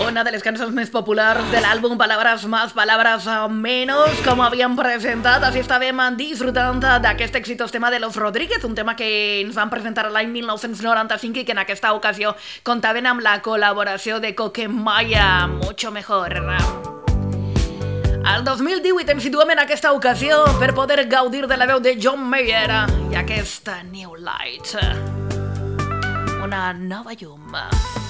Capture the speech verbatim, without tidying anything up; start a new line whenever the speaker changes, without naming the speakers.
una de les cançons més populars de l'àlbum Palabras Más, Palabras Menos, com havíem presentat. Així estàvem disfrutant d'aquest exitós tema de Los Rodríguez, un tema que ens van presentar l'any mil nou-cents noranta-cinc i que en aquesta ocasió comptaven amb la col·laboració de Coquemaya, Mucho Mejor. Al dos mil divuit ens situem en aquesta ocasió per poder gaudir de la veu de John Mayer i aquesta New Light, una nova llum.